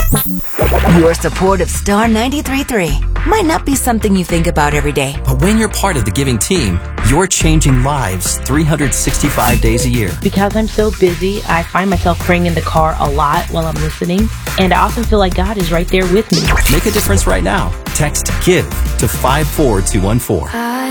Your support of Star 93.3 might not be something you think about every day. But when you're part of the giving team, you're changing lives 365 days a year. Because I'm so busy, I find myself praying in the car a lot while I'm listening, and I often feel like God is right there with me. Make a difference right now. Text GIVE to 54214.